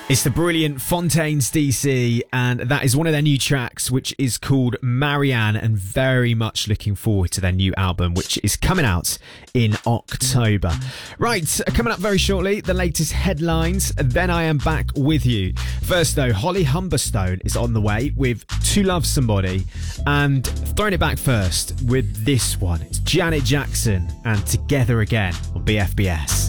It's the brilliant Fontaines DC, and that is one of their new tracks, which is called Marianne, and very much looking forward to their new album, which is coming out in October. Right, coming up very shortly, the latest headlines, then I am back with you. First though, Holly Humberstone is on the way with To Love Somebody, and throwing it back first with this one. It's Janet Jackson and Together Again on BFBS.